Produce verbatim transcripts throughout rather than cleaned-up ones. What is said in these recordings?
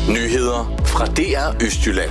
Nyheder fra D R Østjylland.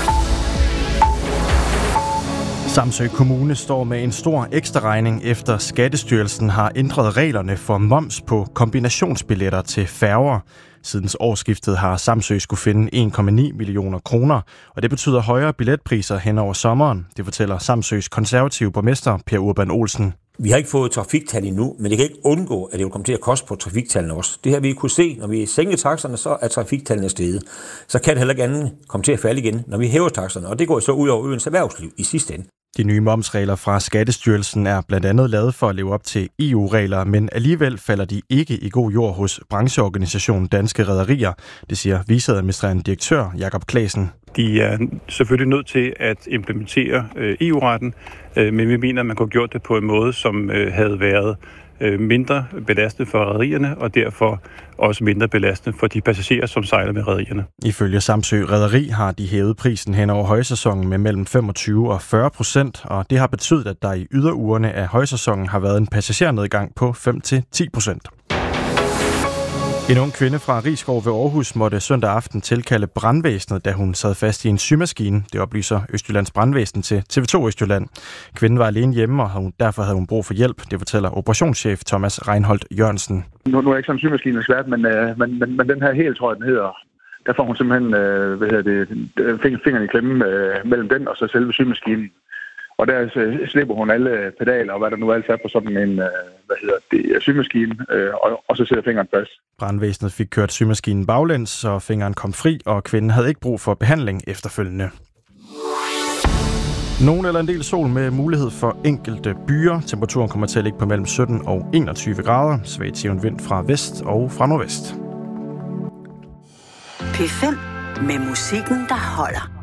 Samsø Kommune står med en stor ekstraregning efter Skattestyrelsen har ændret reglerne for moms på kombinationsbilletter til færger. Siden årsskiftet har Samsø skulle finde en komma ni millioner kroner, og det betyder højere billetpriser hen over sommeren. Det fortæller Samsøs konservative borgmester Per Urban Olsen. Vi har ikke fået trafiktal endnu, men det kan ikke undgå, at det vil komme til at koste på trafiktallene også. Det har vi kunne se, når vi sænker takserne, så er trafiktallene steget. Så kan det heller ikke andet komme til at falde igen, når vi hæver takserne, og det går så ud over øens erhvervsliv i sidste ende. De nye momsregler fra Skattestyrelsen er blandt andet lavet for at leve op til E U-regler, men alligevel falder de ikke i god jord hos brancheorganisationen Danske Rederier. Det siger viceadministrerende direktør Jakob Claesen. De er selvfølgelig nødt til at implementere E U-retten, men vi mener, at man kunne have gjort det på en måde, som havde været mindre belastende for rederierne, og derfor også mindre belastende for de passagerer, som sejler med rederierne. Ifølge Samsø Rederi har de hævet prisen hen over højsæsonen med mellem femogtyve og fyrre procent, og det har betydet, at der i yderugerne af højsæsonen har været en passagernedgang på fem til ti procent. En ung kvinde fra Risskov ved Aarhus måtte søndag aften tilkalde brandvæsenet, da hun sad fast i en symaskine. Det oplyser Østjyllands brandvæsen til T V to Østjylland. Kvinden var alene hjemme, og derfor havde hun brug for hjælp. Det fortæller operationschef Thomas Reinholdt Jørgensen. Nu, nu er jeg ikke sådan en symaskine svært, men, men, men, men den her helt, tror jeg, den hedder. Der får hun simpelthen øh, hvad hedder det, fingeren i klemme øh, mellem den og så selve symaskinen. Og der øh, slipper hun alle pedaler og hvad der nu alt er på sådan en øh, hvad hedder det, symaskine, øh, og, og så sætter fingeren fast. Brandvæsenet fik kørt symaskinen baglæns, så fingeren kom fri, og kvinden havde ikke brug for behandling efterfølgende. Nogen eller en del sol med mulighed for enkelte byer. Temperaturen kommer til at ligge på mellem sytten og enogtyve grader. Svag til en vind fra vest og fra nordvest. P fem med musikken, der holder.